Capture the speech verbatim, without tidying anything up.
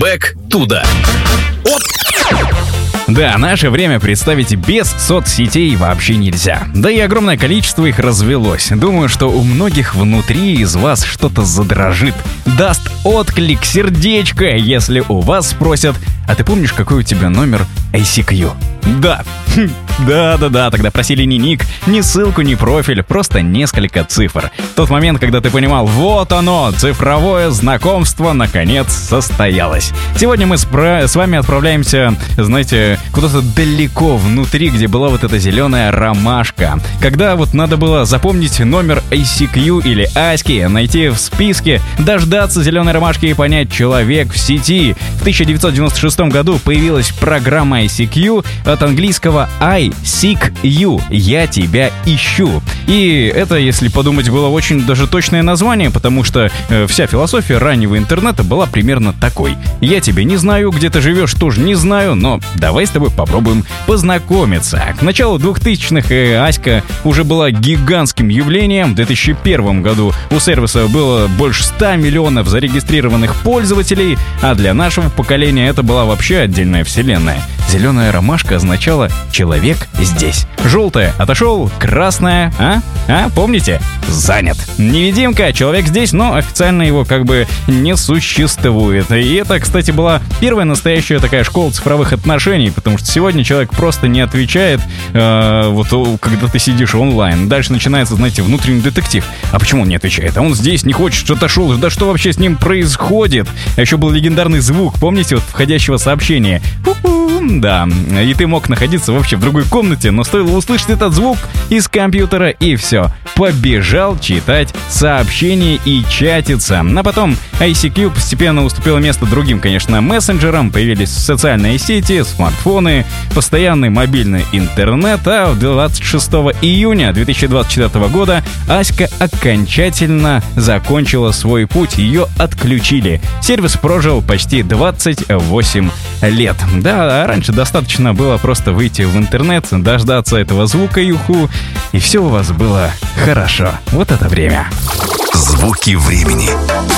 Бэк туда. Оп! Да, наше время представить без соцсетей вообще нельзя. Да и огромное количество их развелось. Думаю, что у многих внутри из вас что-то задрожит. Даст отклик сердечко, если у вас спросят: а ты помнишь, какой у тебя номер ай си кью? Да. Да-да-да, тогда просили ни ник, ни ссылку, ни профиль, просто несколько цифр. Тот момент, когда ты понимал: вот оно, цифровое знакомство наконец состоялось. Сегодня мы с, про... с вами отправляемся, знаете, куда-то далеко внутри, где была вот эта зеленая ромашка. Когда вот надо было запомнить номер ай си кью или аськи, найти в списке, дождаться зеленой ромашки и понять: человек в сети. В тысяча девятьсот девяносто шестом году появилась программа ай си кью от английского I seek you, я тебя ищу. И это, если подумать, было очень даже точное название, потому что э, вся философия раннего интернета была примерно такой: я тебя не знаю, где ты живешь, тоже не знаю, но давай с тобой попробуем познакомиться. К началу двухтысячных э, Аська уже была гигантским явлением. В две тысячи первом году у сервиса было больше ста миллионов зарегистрированных пользователей, а для нашего поколения это была вообще отдельная вселенная. Зеленая ромашка означала «человек здесь». Желтая — отошел, красная, а? А, помните? Занят. Невидимка — человек здесь, но официально его как бы не существует. И это, кстати, была первая настоящая такая школа цифровых отношений, потому что сегодня человек просто не отвечает, э, вот когда ты сидишь онлайн. Дальше начинается, знаете, внутренний детектив. А почему он не отвечает? А он здесь не хочет, что отошел. Да что вообще с ним происходит? А еще был легендарный звук, помните, вот входящего сообщения? Ху-ху. Да, и ты мог находиться вообще в другой комнате, но стоило услышать этот звук из компьютера, и все, побежал читать сообщения и чатиться. А потом ай си кью постепенно уступило место другим, конечно, мессенджерам, появились социальные сети, смартфоны, постоянный мобильный интернет, а двадцать шестого июня две тысячи двадцать четвёртого года Аська окончательно закончила свой путь, ее отключили. Сервис прожил почти двадцать восемь лет. Да, раньше достаточно было просто выйти в интернет, дождаться этого звука юху, и все у вас было хорошо. Вот это время. Звуки времени.